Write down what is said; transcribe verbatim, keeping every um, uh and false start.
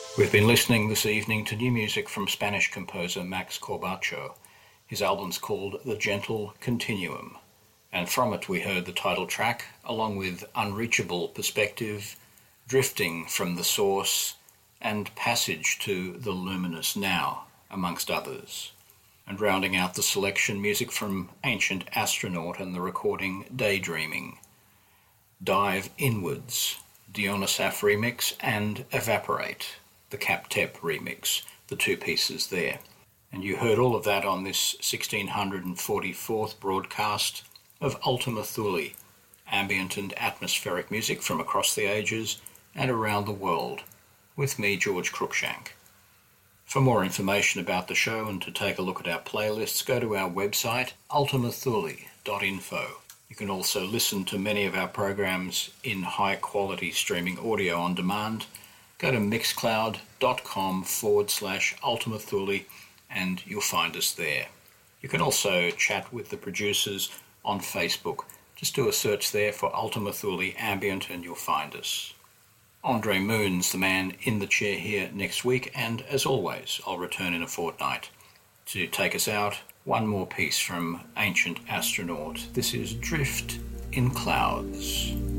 We've been listening this evening to new music from Spanish composer Max Corbacho. His album's called The Gentle Continuum, and from it we heard the title track, along with Unreachable Perspective, Drifting from the Source, and Passage to the Luminous Now, amongst others. And rounding out the selection, music from Ancient Astronaut and the recording Daydreaming, Dive Inwards, Dionysaf remix, and Evaporate, the Cap-Tep remix, the two pieces there. And you heard all of that on this one thousand six hundred forty-fourth broadcast of Ultima Thule, ambient and atmospheric music from across the ages and around the world, with me, George Cruikshank. For more information about the show and to take a look at our playlists, go to our website, ultima thule dot info. You can also listen to many of our programs in high-quality streaming audio on demand. Go to mixcloud.com forward slash Ultima Thule and you'll find us there. You can also chat with the producers on Facebook. Just do a search there for Ultima Thule Ambient and you'll find us. Andre Moon's the man in the chair here next week, and as always, I'll return in a fortnight. To take us out, one more piece from Ancient Astronaut. This is Drift in Clouds.